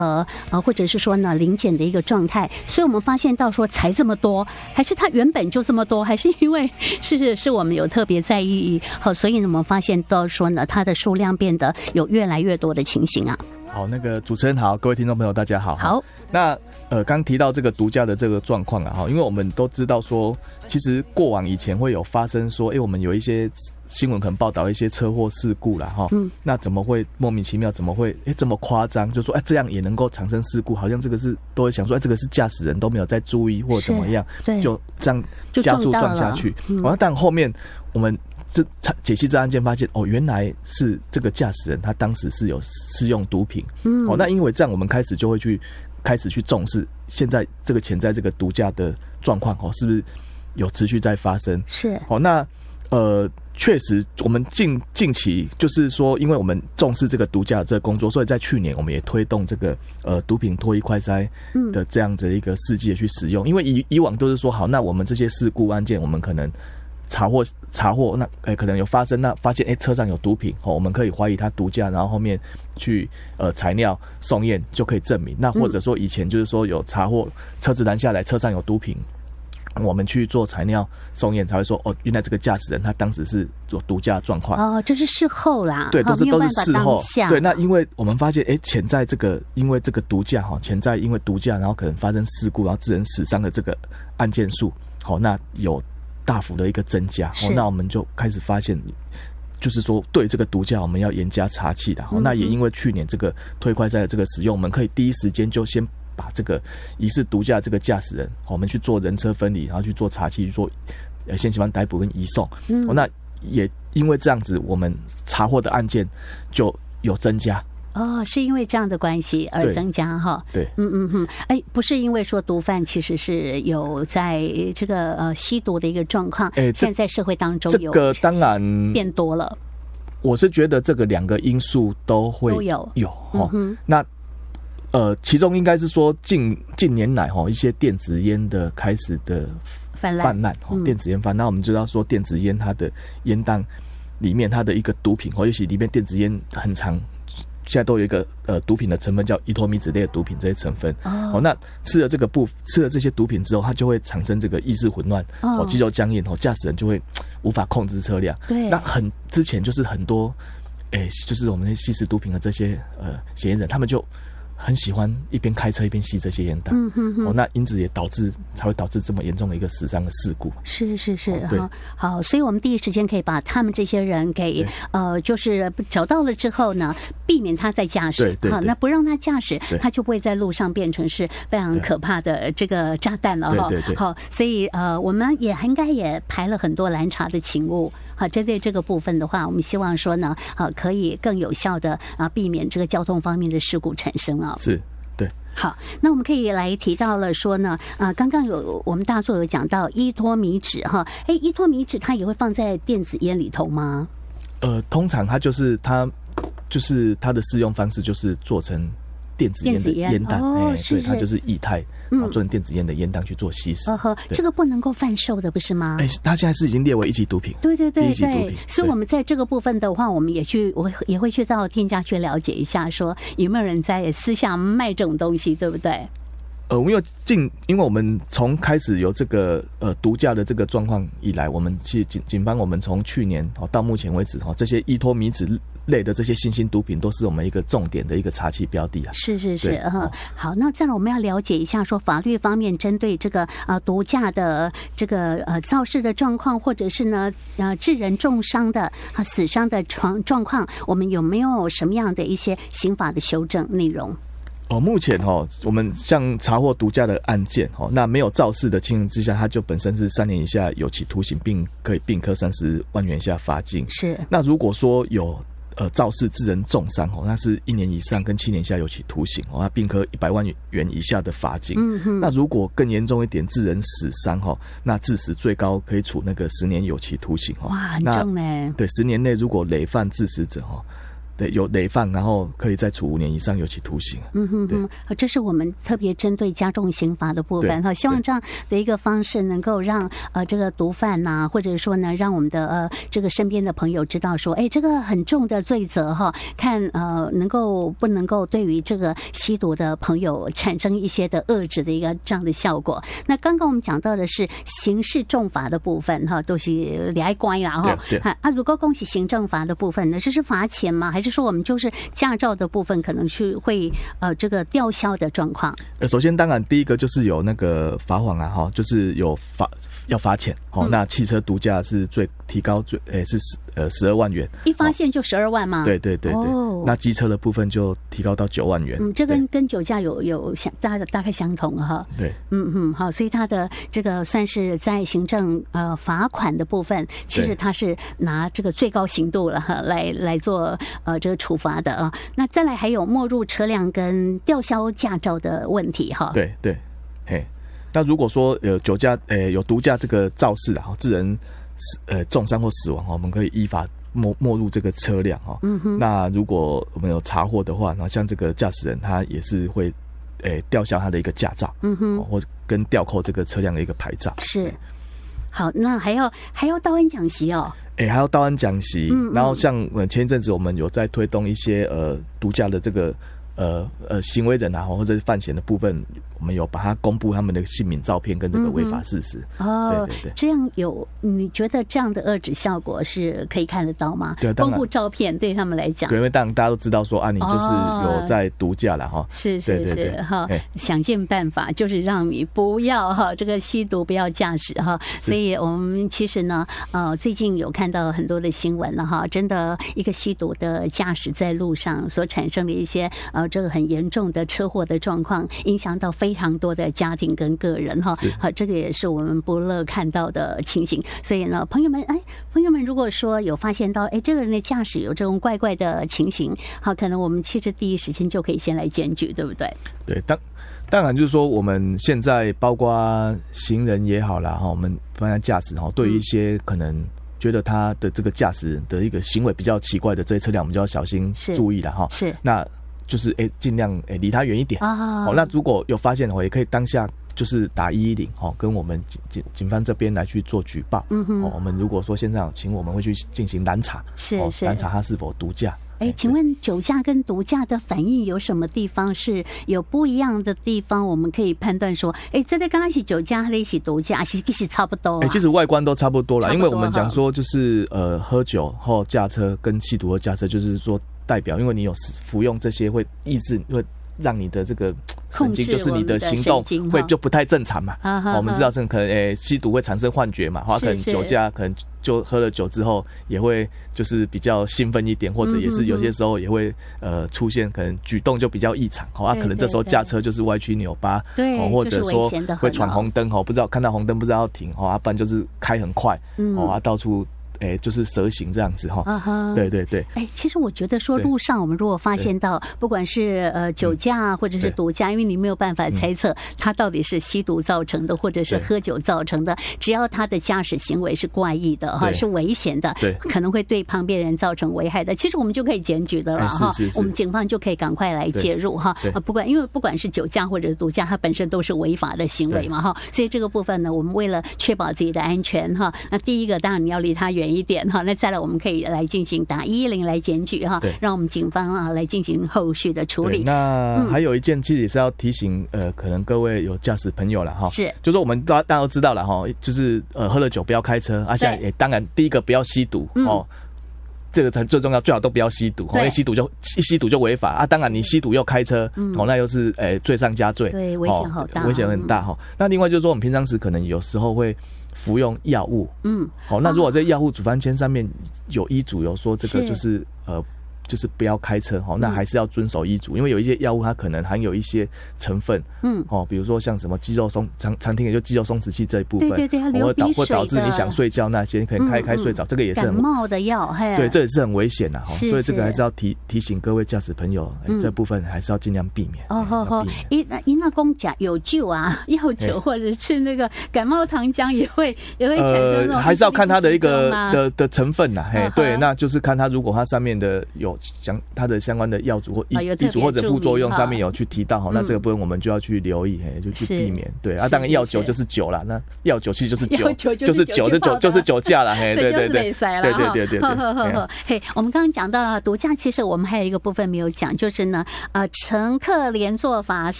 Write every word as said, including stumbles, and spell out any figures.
呃呃，或者是说呢零检的一个状态，所以我们发现到说才这么多，还是它原本就这么多，还是因为是是是我们有特别在意，好，所以呢我们发现到说呢它的数量变得有越来越多的情形啊。 好，那个主持人好，各位听众朋友大家好。 好， 那呃刚提到这个毒驾的这个状况啊，因为我们都知道说，其实过往以前会有发生说，哎、欸，我们有一些新闻可能报道一些车祸事故啦，哈，嗯，那怎么会莫名其妙，怎么会哎、欸、这么夸张？就说哎、欸、这样也能够产生事故，好像这个是都会想说，哎、欸、这个是驾驶人都没有在注意或怎么样，对，就这样加速撞下去。嗯、但后面我们这解析这案件发现，哦，原来是这个驾驶人他当时是有施用毒品，嗯，哦，那因为这样，我们开始就会去开始去重视现在这个潜在这个毒驾的状况，哦，是不是有持续在发生？是，哦，那呃，确实，我们近近期就是说，因为我们重视这个毒驾的这个工作，所以在去年我们也推动这个呃毒品脱衣快筛的这样子的一个试剂的去使用，嗯、因为以以往都是说，好，那我们这些事故案件，我们可能查获查获，那诶、欸、可能有发生，那发现诶、欸、车上有毒品，哦，我们可以怀疑他毒驾，然后后面去呃采尿送验就可以证明。那或者说以前就是说有查获车子拦下来，车上有毒品，我们去做采尿送验才会说，哦，原来这个驾驶人他当时是做毒驾状况。哦，这是事后啦。对，都是都是事后。对，那因为我们发现，哎、欸，潜在这个因为这个毒驾哈，潜在因为毒驾然后可能发生事故，然后致人死伤的这个案件数，好，那有大幅的一个增加，哦，那我们就开始发现，就是说对这个毒驾我们要严加查缉的。嗯、那也因为去年这个脱衣快筛的这个使用，我们可以第一时间就先把这个疑似毒驾这个驾驶人，我们去做人车分离，然后去做查缉，去做呃现行犯逮捕跟移送。嗯、哦，那也因为这样子，我们查获的案件就有增加。哦，是因为这样的关系而增加哈？对，嗯嗯嗯，哎，不是因为说毒贩其实是有在这个呃吸毒的一个状况，哎，现在社会当中有这个当然变多了。我是觉得这个两个因素都会都有有哈、嗯，那呃，其中应该是说近近年来哈一些电子烟的开始的泛滥泛滥哈，电子烟泛滥，那我们知道说电子烟它的烟弹里面它的一个毒品，或尤其里面电子烟很常。现在都有一个呃毒品的成分叫依托米酯类的毒品这些成分哦，那吃了这个部吃了这些毒品之后，它就会产生这个意识混乱哦，肌肉僵硬哦，驾驶人就会无法控制车辆。对，那很之前就是很多诶、欸，就是我们吸食毒品的这些呃嫌疑人，他们就很喜欢一边开车一边吸这些烟弹，嗯哼哼，哦，那因此也导致才会导致这么严重的一个死伤的事故。是是是，哦、对，好，所以我们第一时间可以把他们这些人给呃，就是找到了之后呢，避免他再驾驶，对 对, 对，啊，那不让他驾驶，他就不会在路上变成是非常可怕的这个炸弹了哈。对对对，好，所以呃，我们也应该也排了很多拦查的勤务。好，针对这个部分的话，我们希望说呢，啊，可以更有效的啊避免这个交通方面的事故产生啊。是，对。好，那我们可以来提到了说呢，啊，刚刚有我们大作有讲到依托米酯哈，哎，依托米酯它也会放在电子烟里头吗？呃，通常它就是它就是它的适用方式就是做成电子烟的烟弹，哎，所以它就是液态。然后做成电子烟的烟弹去做吸食，嗯，这个不能够贩售的，不是吗？哎，它现在是已经列为一级毒品。对对对对，所以我们在这个部分的话，我们也去，我也会去到店家去了解一下，说有没有人在私下卖这种东西，对不对？呃，因为近，因为我们从开始有这个呃毒驾的这个状况以来，我们其实警警方我们从去年哦到目前为止哦，这些依托米酯类的这些新兴毒品都是我们一个重点的一个查缉标的啊。是是是，嗯，好，那再来我们要了解一下，说法律方面针对这个呃毒驾的这个呃肇事的状况，或者是呢呃致人重伤的啊死伤的状状况，我们有没有什么样的一些刑法的修正内容？哦，目前哦，我们像查获毒驾的案件哦，那没有肇事的情形之下，它就本身是三年以下有期徒刑，并可以并科三十万元以下罚金。是。那如果说有呃肇事致人重伤哦，那是一年以上跟七年以下有期徒刑哦，那并科一百万元以下的罚金。嗯哼。那如果更严重一点，致人死伤哦，那致死最高可以处那个十年有期徒刑哦。哇，很重呢。对，十年内如果累犯致死者哦。 对，有累犯，然后可以再处五年以上有期徒刑。 嗯哼哼，这是我们特别针对加重刑罚的部分哈，希望这样的一个方式能够让呃这个毒贩呐、啊，或者说呢，让我们的呃这个身边的朋友知道说，哎，这个很重的罪责哈，看呃能够不能够对于这个吸毒的朋友产生一些的遏制的一个这样的效果。那刚刚我们讲到的是刑事重罚的部分哈，都是两乖啦哈。啊，如果恭喜行政罚的部分呢，这是罚钱吗？还是说我们就是驾照的部分可能是会呃这个吊销的状况？呃， 首先当然第一个就是有那个罚款啊哈，就是有罚要罚钱哦。那汽车毒驾是最提高最诶、欸、是呃十二万元， 一发现就十二万吗？ 对对对对。哦、那机车的部分就提高到九万元。 嗯，这跟跟酒驾有有相大大概相同哈。 对， 嗯嗯好，所以它的这个算是在行政呃罚款的部分，其实它是拿这个最高刑度了哈来来做呃这个处罚的啊。那再来还有没入车辆跟吊销驾照的问题哈。 对对，嘿。那如果说有酒驾，呃，有毒驾这个肇事啊，致人呃重伤或死亡，我们可以依法没没入这个车辆哈。嗯哼。那如果我们有查获的话，那像这个驾驶人他也是会，呃，吊销他的一个驾照，嗯哼，或跟吊扣这个车辆的一个牌照。 是。好，那还要还要到案讲习哦。 哎、欸，还要到案讲习。嗯嗯。然后像呃前一阵子我们有在推动一些呃毒驾的这个。呃呃，行为人啊，或者是犯嫌的部分，我们有把它公布他们的姓名、照片跟这个违法事实。嗯、 哦，对对对，这样有你觉得这样的遏制效果是可以看得到吗？ 对， 公布照片对他们来讲， 对，因为当然大家都知道说啊，你就是有在毒驾了哈、哦。 是是是哈，想尽办法就是让你不要哈这个吸毒，不要驾驶哈。所以我们其实呢，呃，最近有看到很多的新闻了哈，真的一个吸毒的驾驶在路上所产生的一些呃。这个很严重的车祸的状况，影响到非常多的家庭跟个人哈，好，这个也是我们不乐看到的情形。所以呢，朋友们，哎，朋友们，如果说有发现到，哎，这个人的驾驶有这种怪怪的情形，好，可能我们其实第一时间就可以先来检举，对不对？ 对，当当然就是说，我们现在包括行人也好啦，哈，我们包括驾驶哈，对于一些可能。觉得他的这个驾驶的一个行为比较奇怪的这些车辆，我们就要小心注意了哈。 是， 那就是哎，尽量哎离他远一点啊。哦，那如果有发现的话，也可以当下就是打一一零哦，跟我们警警方这边来去做举报。嗯哼，哦，我们如果说现在请我们会去进行拦查， 是是拦查他是否毒驾。 哎，请问酒驾跟毒驾的反应有什么地方是有不一样的地方？我们可以判断说，哎，这个刚开始酒驾，还是毒驾，其实其实差不多、啊。 哎，其实外观都差不多啦，因为我们讲说就是呃，喝酒后驾车跟吸毒后驾车，就是说代表，因为你有服用这些会抑制，会让你的这个神经，就是你的行动会就不太正常嘛。我, 我们知道是可能诶、欸、吸毒会产生幻觉嘛，或可能酒驾可能就喝了酒之后也会就是比较兴奋一点，或者也是有些时候也会呃出现可能举动就比较异常，好啊，可能这时候驾车就是歪曲扭巴， 对， 或者说会闯红灯，哦，不知道看到红灯不知道要停，哦，啊，不然就是开很快，哦，啊，到处。哎、欸，就是蛇行这样子哈， uh-huh. 对对对。 哎、欸，其实我觉得说路上我们如果发现到不管是呃酒驾或者是毒驾，因为你没有办法猜测他到底是吸毒造成的，或者是喝酒造成的，只要他的驾驶行为是怪异的哈，是危险的，对，可能会对旁边人造成危害的，其实我们就可以检举的了哈、欸。我们警方就可以赶快来介入哈。啊，不管因为不管是酒驾或者是毒驾，它本身都是违法的行为嘛哈。所以这个部分呢，我们为了确保自己的安全哈，那第一个当然你要离他远一点哈，那再来我们可以来进行打一一零来检举哈，让我们警方啊来进行后续的处理。 那还有一件其实也是要提醒呃，可能各位有驾驶朋友了哈， 是， 就是我们大大家都知道了哈，就是呃喝了酒不要开车，而且也当然第一个不要吸毒哦。嗯，这个才最重要，最好都不要吸毒，因为吸毒就一吸毒就违法啊！当然你吸毒又开车，嗯、哦，那又是诶、欸、罪上加罪， 对，危险好大， 危险很大哈、嗯。那另外就是说，我们平常时可能有时候会服用药物，嗯，好、哦，那如果这药物处方签上面有医嘱有说这个就是呃。就是不要开车哈，那还是要遵守医嘱，因为有一些药物它可能含有一些成分，嗯，哦，比如说像什么肌肉松常常听的就肌肉松弛剂这一部分， 对对对，流鼻水的， 会导致你想睡觉那些，可能开一开睡着，嗯、这个也是很感冒的药， 对，这也是很危险的哈，所以这个还是要提提醒各位驾驶朋友，嗯、这部分还是要尽量避免。 哦吼吼，一那一那公甲有救啊，药酒或者是那个感冒糖浆也会也会产生那种、 呃，还是要看它的一个的的成分呐，嘿，对，那就是看它如果它上面的有相它的相关的药组或哦医组或者副作用上面有去提到， 嗯、 那这个部分我们就要去留意，嘿，就去避免。对啊，当然药酒就是酒啦，那药酒其实就是酒，就是酒，就酒就是酒驾啦，嘿，对对对，对对对对对。 嘿，我们刚刚讲到毒驾，其实我们还有一个部分没有讲，就是呢，呃，乘客连坐法